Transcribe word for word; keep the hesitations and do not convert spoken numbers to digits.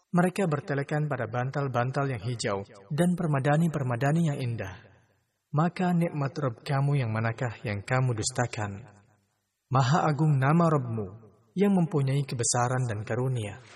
Mereka bertelekan pada bantal-bantal yang hijau dan permadani-permadani yang indah. Maka nikmat Rabb kamu yang manakah yang kamu dustakan? Maha agung nama Rabbmu yang mempunyai kebesaran dan karunia.